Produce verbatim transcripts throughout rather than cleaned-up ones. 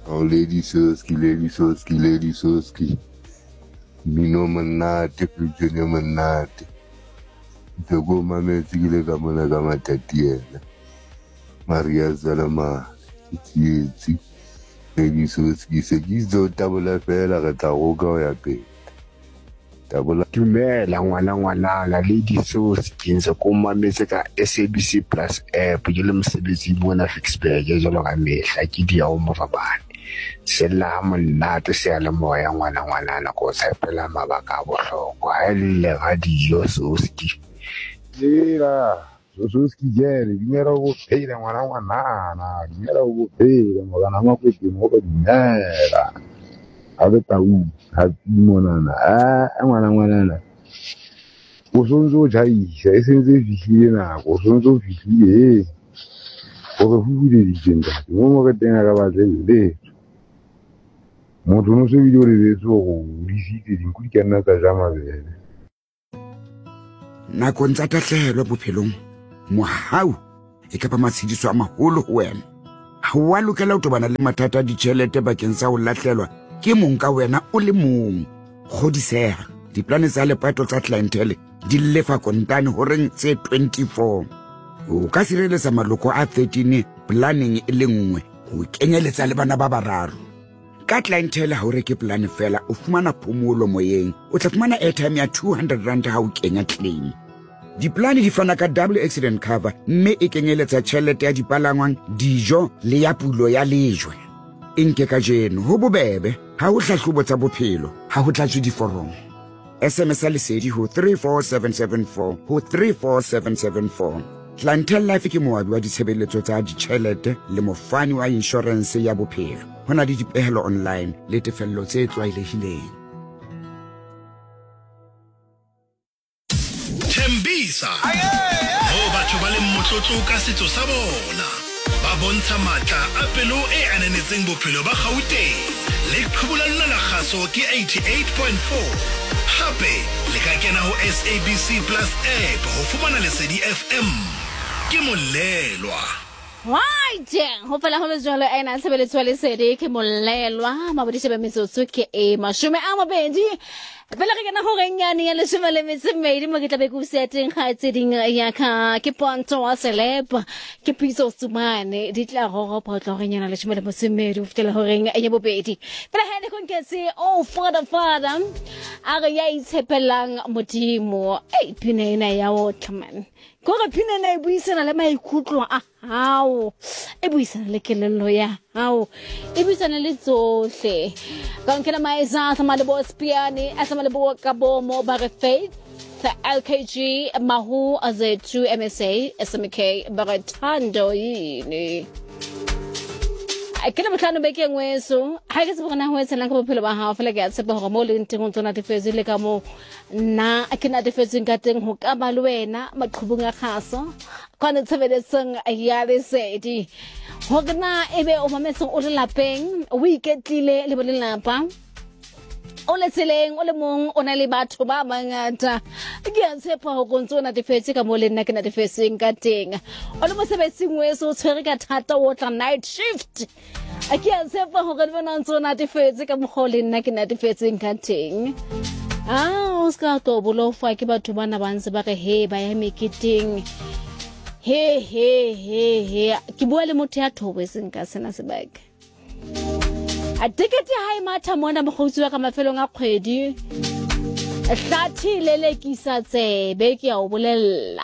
Oh, Lady Soski, Lady Soski, Lady Soski. Mino manate, Virginia manate. The go mame tigile gamana gama tatiela. Maria Zalama, it's Lady Soski, se gizo tabula fela kataroga ya pe. Tabula Tumela ngwana ngwana la Lady Soski nse ko mametse ka S A B C Plus app ke le mosebetsi bona Fixberg e jalo ga mehla ke dia o mo fabane. Sela monate se ala moya ngwana ngwana na go tsepela mabaka a bohlokwa a le radio Soski. Dira Soski jere dinero go pheila ngwana ngwana na dinero go pheila mo kana makwete mo go dinera a be tau ha monana a ngwana ngwana na go sonzo jaisa e sentse fihile na go sonzo fihile go go fubile ditsenga mo mo ka tenga ka ba tsele motho no se video le tso go disitse dinkudi kana tsa jama bele na kontsa tahlelo bophelong mohau e ka ba matshidiso a maholo ho wena ha wa lokela ho tobana le mathata a ditjhelete bakeng sa ho lahlelwa ke mong ka wena o le mong godiseha diplane tsa lepato tsa clientele di lefa kontane horeng tse twenty-four o ka sireletsa maloko a thirteen planning e le nngwe ho kenyeletsa le bana ba bararo ka clientele ha o reke plan fela o fumana phomolo moyeng o tla fumana airtime ya two hundred rand ha o kenya claim diplane di fana ka double accident cover mme e kenyeletsa tjhelete ya dipalangwang dijo le ya pulo ya lejwe inke ka jeno ho bobebe ha o hlahlobo tsa bophelo ha ho tlatswe diforomo S M S lesedi ho three four seven seven four ho three four seven seven four Clientele Life ke moabi wa ditshebeletso tsa ditjhelete le mofani wa insurance ya bophelo hona le dipehelo online le tefello tse tlwaelehileng Thembisa ho batho ba le motlotlo ka setso sa bona ba bontsha matla a pelo e ananetseng bophelo ba Gauteng le qhubula lona la kgaso ke eighty-eight point four hape le ka kena ho S A B C Plus app ho fumana lesedi F M ke molelwa Right, ho fela ho le jwalo a ena sebeletso le sedi ke molelwa mabodi shebe metsotso ke e mashome a mabedi pele re kena ho renyane ya leshome le metso mmedi mo ke tla be go seteng ga tseding ya ka ke ponto wa celeb ke piso sumane di tla go go potlo renyana leshome le metso mmedi ho fela ho reng ya bobedi pele ha ne go nketse oh father father a re ya itshepelang modimo ei pinena ya o tlaman go re pinena e buisana le maikutlo a hao e buisana le kelello ya hao e buisana le tsohle ka nkela maeza sama le bo spiani asama le bo ka bo mo ba re faith L K G mahu azetu M S A S M K baratando yini akela botlano be ke ngweso ha ke se bona ho etsa nka bophelo ba hao fela ke a tshepa hore mo le nteng o tsona tefetse le ka mo na akena tefetse ka teng ho ka ba le wena maqhubung a khaso kwana tsebeletseng ya lesedi hore na ebe o mametse o le lapeng o iketlile le bolelapa o le tseleng o le mong o na le batho ba mangata ke a tshepa ho gontso na tefetse ka mo le nna ke na tefetseng ka teng o le mosebetsing weso o tshwere ka thata o tla night shift a ke a tshepa ho re bona ntso na tefetse ka mo le nna ke na tefetseng ka teng ah o ska to bolofa ke batho bana ba ntse ba re he ba ya meketeng he he he he ke bua le motho ya thobetseng ka sena sebaka a ticket ya hai matha mona mogotsi wa ka mafelong a kgwedi hlathi lelekisa tsebe ke a o bolella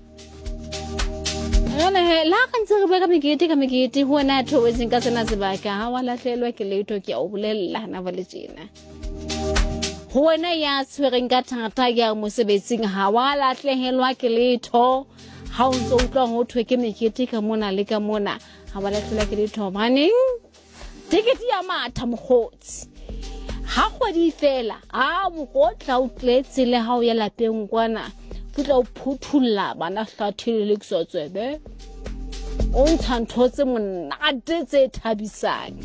ana he la ka ntse re beka megete ka megete ho na thobetseng ka sena sebaka ha wa lahlelwa ke letho ke a o bolella na ba le tsena ho wena ya tshwereng ka thata ya mosebetsing ha wa lahlehelwa ke letho ha o ntse o tla ho thwe ke megete ka mona le ka mona ha wa lahlelwa ke letho baneng ticket ya matha mogotsi ha kgwedi fela a mogotla o tletse le ha o ya lapeng kwana putla o phuthulla bana hlathile le ksotsebe o ntshantotse monate tse thabisang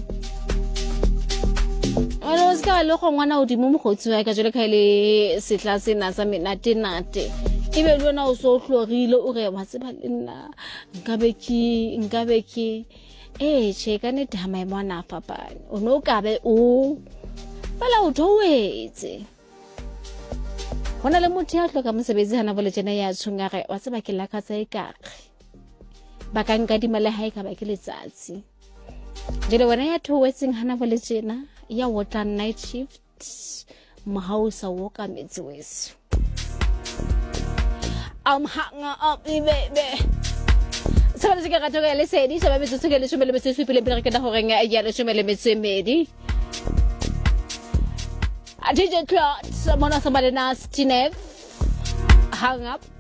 ana ska le go ngwana o di mo mogotsi wa ka jole ka ile setla sena sa menate nate ibe lona o so hlorile o re wa tseba le nna nka be ke nka be ke eh che ka ne dama mo na fapane o no ka be o bala o thowetse hona le motho ya hloka mosebetsi hana vole tsena ya tshunga re wa tseba ke la ka tsa ikare ba ka nka dimale ha e ka ba ke letsatsi jele wena ya thowetseng hana vole tsena ya water night shift mahausa wo ka metsi weso I'm hung up baby sa ba se ka gato ga le sedi sa ba metsi se ke le shumele metsi se pele pele ke da hore nga ya le shumele metsi medi a D J Clot mona somebody nasty nev hung up